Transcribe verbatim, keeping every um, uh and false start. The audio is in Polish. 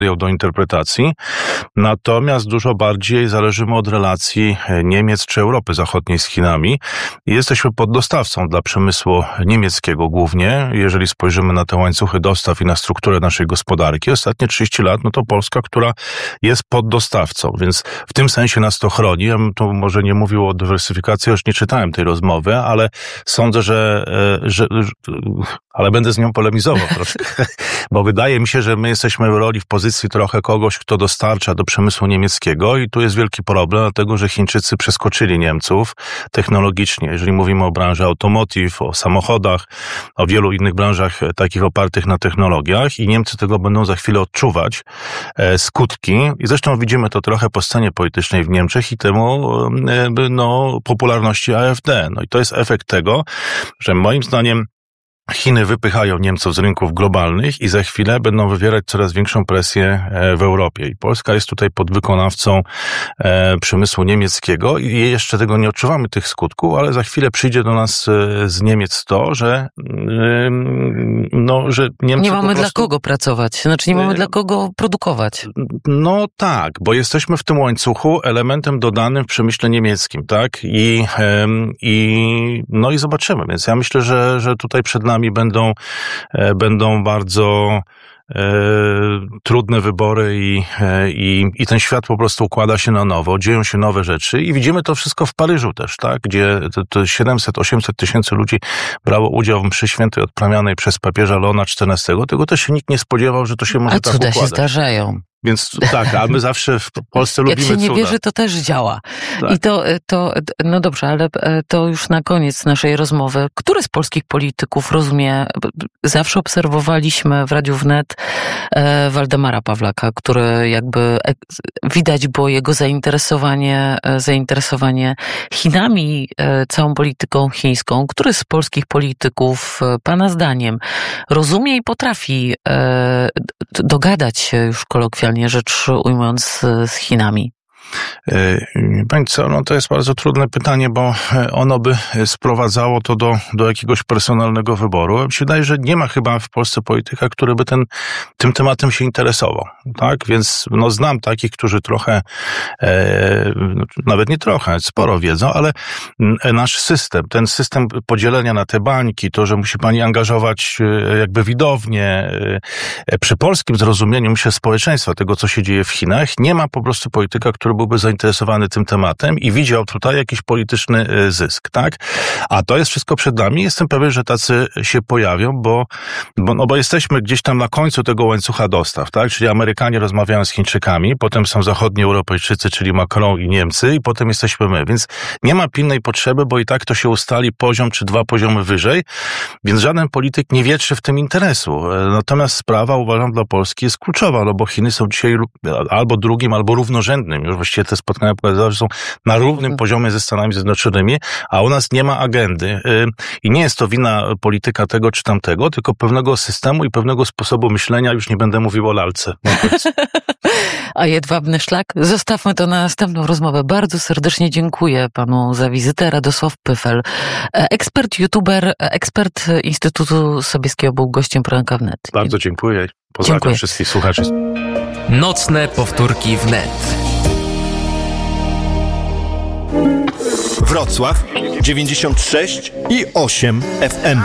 do interpretacji, natomiast dużo bardziej zależymy od relacji Niemiec czy Europy Zachodniej z Chinami i jesteśmy poddostawcą dla przemysłu niemieckiego głównie, jeżeli spojrzymy na te łańcuchy dostaw i na strukturę naszej gospodarki. Ostatnie trzydzieści lat, no to Polska, która jest poddostawcą, więc w tym sensie nas to chroni. Ja bym tu może nie mówił o dywersyfikacji, już nie czytałem tej rozmowy, ale sądzę, że, że, że ale będę z nią polemizował troszkę, bo wydaje mi się, że my jesteśmy w roli, w pozycji trochę kogoś, kto dostarcza do przemysłu niemieckiego i tu jest wielki problem, dlatego że Chińczycy przeskoczyli Niemców technologicznie. Jeżeli mówimy o branży automotive, o samochodach, o wielu innych branżach takich opartych na technologiach i Niemcy tego będą za chwilę odczuwać e, skutki i zresztą widzimy to trochę po scenie politycznej w Niemczech i temu e, no, popularności A F D. No i to jest efekt tego, że moim zdaniem Chiny wypychają Niemców z rynków globalnych i za chwilę będą wywierać coraz większą presję w Europie. I Polska jest tutaj podwykonawcą przemysłu niemieckiego i jeszcze tego nie odczuwamy, tych skutków, ale za chwilę przyjdzie do nas z Niemiec to, że no, że Niemcy nie mamy po prostu... dla kogo pracować, znaczy nie mamy dla kogo produkować. No tak, bo jesteśmy w tym łańcuchu elementem dodanym w przemyśle niemieckim, tak? I, i no i zobaczymy. Więc ja myślę, że, że tutaj przed nami będą, będą bardzo e, trudne wybory i, i, i ten świat po prostu układa się na nowo, dzieją się nowe rzeczy i widzimy to wszystko w Paryżu też, tak? Gdzie to, to siedemset osiemset tysięcy ludzi brało udział w mszy świętej odprawianej przez papieża Leona czternastego. Tego też się nikt nie spodziewał, że to się może A tak cuda układać. się zdarzają. Więc tak, a my zawsze w Polsce lubimy cuda. Jak się nie wierzy, to też działa. Tak. I to, to, no dobrze, ale to już na koniec naszej rozmowy. Który z polskich polityków rozumie, zawsze obserwowaliśmy w Radiu Wnet e, Waldemara Pawlaka, który jakby e, widać było jego zainteresowanie, e, zainteresowanie Chinami, e, całą polityką chińską. Który z polskich polityków, e, pana zdaniem, rozumie i potrafi e, dogadać się już kolokwialnie rzecz ujmując z Chinami? Pani co, no to jest bardzo trudne pytanie, bo ono by sprowadzało to do, do jakiegoś personalnego wyboru. Mi się wydaje, że nie ma chyba w Polsce polityka, który by ten, tym tematem się interesował, tak? Więc no znam takich, którzy trochę, e, nawet nie trochę, sporo wiedzą, ale nasz system, ten system podzielenia na te bańki, to, że musi pani angażować jakby widownię, e, przy polskim zrozumieniu, myślę, społeczeństwa, tego, co się dzieje w Chinach, nie ma po prostu polityka, który byłby zainteresowany tym tematem i widział tutaj jakiś polityczny zysk, tak? A to jest wszystko przed nami. Jestem pewien, że tacy się pojawią, bo, bo, no bo jesteśmy gdzieś tam na końcu tego łańcucha dostaw, tak? Czyli Amerykanie rozmawiają z Chińczykami, potem są zachodni Europejczycy, czyli Macron i Niemcy i potem jesteśmy my. Więc nie ma pilnej potrzeby, bo i tak to się ustali poziom czy dwa poziomy wyżej, więc żaden polityk nie wietrzy w tym interesu. Natomiast sprawa, uważam, dla Polski jest kluczowa, no bo Chiny są dzisiaj albo drugim, albo równorzędnym. Już właściwie te spotkania pokazały, że są na równym poziomie ze Stanami Zjednoczonymi, a u nas nie ma agendy. I nie jest to wina polityka tego czy tamtego, tylko pewnego systemu i pewnego sposobu myślenia. Już nie będę mówił o lalce. A jedwabny szlak? Zostawmy to na następną rozmowę. Bardzo serdecznie dziękuję panu za wizytę. Radosław Pyfel, ekspert, youtuber, ekspert Instytutu Sobieskiego, był gościem poranka wnet. Bardzo dziękuję. Pozdrawiam dziękuję. Wszystkich słuchaczy. Nocne powtórki wnet. Wrocław dziewięćdziesiąt sześć i osiem F M.